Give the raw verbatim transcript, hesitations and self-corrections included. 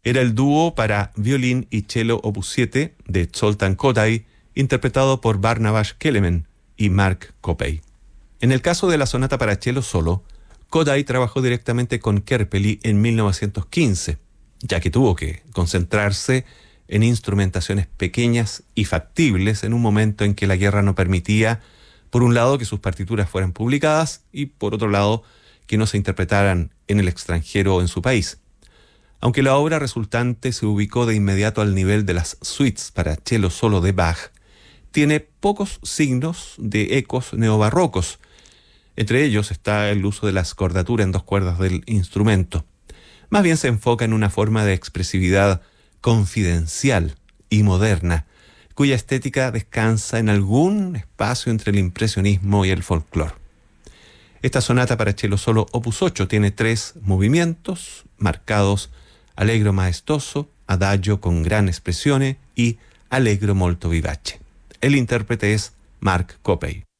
Era el dúo para violín y cello opus siete de Zoltán Kodály, interpretado por Barnabás Kelemen y Mark Coppée. En el caso de la sonata para cello solo, Kodály trabajó directamente con Kerpely en mil novecientos quince, ya que tuvo que concentrarse en instrumentaciones pequeñas y factibles en un momento en que la guerra no permitía, por un lado, que sus partituras fueran publicadas y, por otro lado, que no se interpretaran en el extranjero o en su país. Aunque la obra resultante se ubicó de inmediato al nivel de las suites para cello solo de Bach, tiene pocos signos de ecos neobarrocos. Entre ellos está el uso de la scordatura en dos cuerdas del instrumento. Más bien se enfoca en una forma de expresividad confidencial y moderna, cuya estética descansa en algún espacio entre el impresionismo y el folclore. Esta sonata para cello solo opus ocho tiene tres movimientos marcados: allegro maestoso, adagio con gran espressione y allegro molto vivace. El intérprete es Mark Coppée.